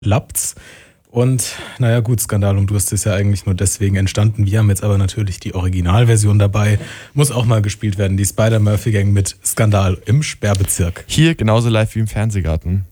klappt's. Und naja gut, Skandal um Durst ist ja eigentlich nur deswegen entstanden. Wir haben jetzt aber natürlich die Originalversion dabei. Muss auch mal gespielt werden, die Spider-Murphy-Gang mit Skandal im Sperrbezirk. Hier genauso live wie im Fernsehgarten.